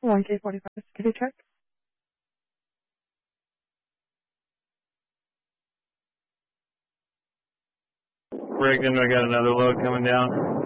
1K45, security check. Reagan, I got another load coming down.